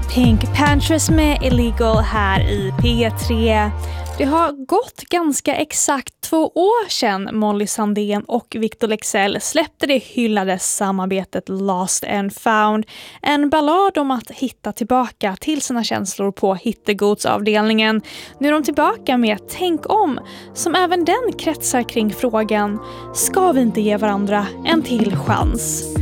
Pink Panthers med Illegal här i P3. Det har gått ganska exakt 2 år sedan Molly Sandén och Victor Leksell släppte det hyllade samarbetet Lost and Found. En ballad om att hitta tillbaka till sina känslor på hittegodsavdelningen. Nu är de tillbaka med Tänk om, som även den kretsar kring frågan: ska vi inte ge varandra en till chans?